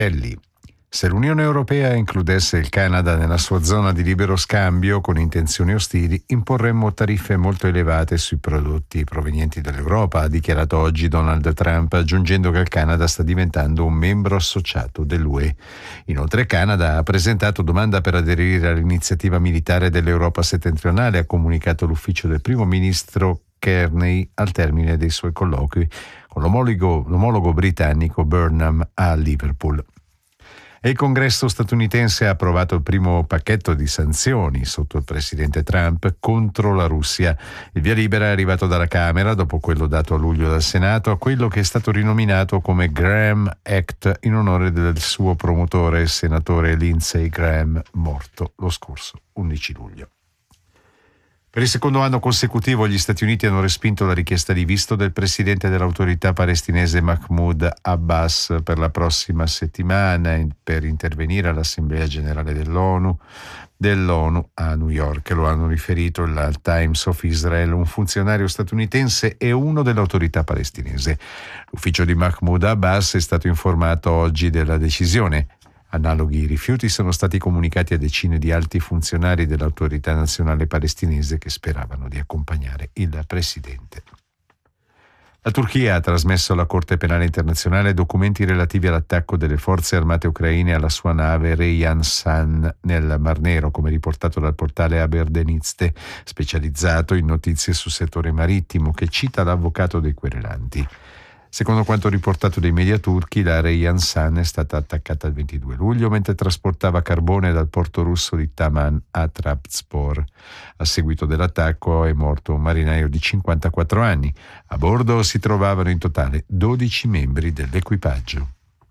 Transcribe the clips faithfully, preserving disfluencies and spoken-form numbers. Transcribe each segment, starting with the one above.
Ellie. Se l'Unione Europea includesse il Canada nella sua zona di libero scambio con intenzioni ostili, imporremmo tariffe molto elevate sui prodotti provenienti dall'Europa, ha dichiarato oggi Donald Trump, aggiungendo che il Canada sta diventando un membro associato dell'U E. Inoltre Canada ha presentato domanda per aderire all'iniziativa militare dell'Europa settentrionale, ha comunicato l'ufficio del primo ministro Kearney al termine dei suoi colloqui con l'omologo, l'omologo britannico Burnham a Liverpool. E il Congresso statunitense ha approvato il primo pacchetto di sanzioni sotto il presidente Trump contro la Russia. Il via libera è arrivato dalla Camera dopo quello dato a luglio dal Senato, a quello che è stato rinominato come Graham Act in onore del suo promotore, il senatore Lindsey Graham, morto lo scorso undici luglio. Per il secondo anno consecutivo gli Stati Uniti hanno respinto la richiesta di visto del presidente dell'autorità palestinese Mahmoud Abbas per la prossima settimana per intervenire all'Assemblea Generale dell'ONU, dell'ONU a New York. Lo hanno riferito il Times of Israel, un funzionario statunitense e uno dell'autorità palestinese. L'ufficio di Mahmoud Abbas è stato informato oggi della decisione. Analoghi rifiuti sono stati comunicati a decine di alti funzionari dell'autorità nazionale palestinese che speravano di accompagnare il presidente. La Turchia ha trasmesso alla Corte Penale Internazionale documenti relativi all'attacco delle forze armate ucraine alla sua nave Reyhan San nel Mar Nero, come riportato dal portale Haberdenizte, specializzato in notizie sul settore marittimo, che cita l'avvocato dei querelanti. Secondo quanto riportato dai media turchi, la Reyhan San è stata attaccata il ventidue luglio mentre trasportava carbone dal porto russo di Taman a Trabzonspor. A seguito dell'attacco è morto un marinaio di cinquantaquattro anni. A bordo si trovavano in totale dodici membri dell'equipaggio.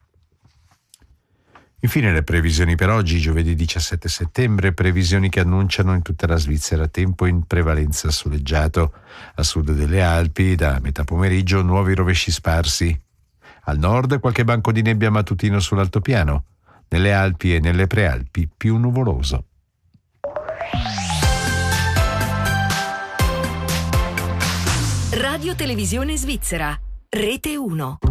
Infine le previsioni per oggi, giovedì diciassette settembre, previsioni che annunciano in tutta la Svizzera tempo in prevalenza soleggiato. A sud delle Alpi, da metà pomeriggio, nuovi rovesci sparsi. Al nord qualche banco di nebbia mattutino sull'altopiano. Nelle Alpi e nelle Prealpi più nuvoloso. Radio Televisione Svizzera, Rete uno.